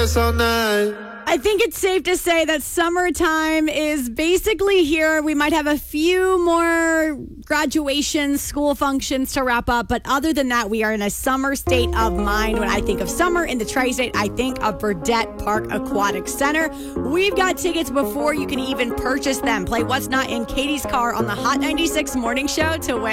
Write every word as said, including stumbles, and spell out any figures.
dance all night. I think it's safe to say that summertime is basically here. We might have a few more graduations, school functions to wrap up, but other than that, we are in a summer state of mind. When I think of summer in the Tri-State, I think of Burdette Park Aquatic Center. We've got tickets before you can even purchase them. Play What's Not in Katie's Car on the Hot ninety-six Morning Show to win.